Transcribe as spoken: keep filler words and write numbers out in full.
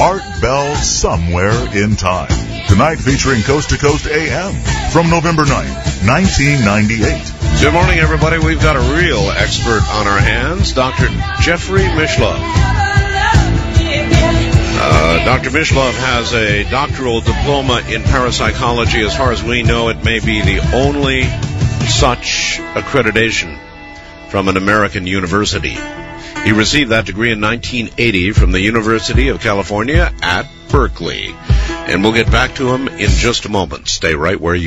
Art Bell Somewhere in Time. Tonight featuring Coast to Coast A M from November ninth, nineteen ninety-eight. Good morning, everybody. We've got a real expert on our hands, Doctor Jeffrey Mishlove. Uh, Doctor Mishlove has a doctoral diploma in parapsychology. As far as we know, it may be the only such accreditation from an American university. He received that degree in nineteen eighty from the University of California at Berkeley. And we'll get back to him in just a moment. Stay right where you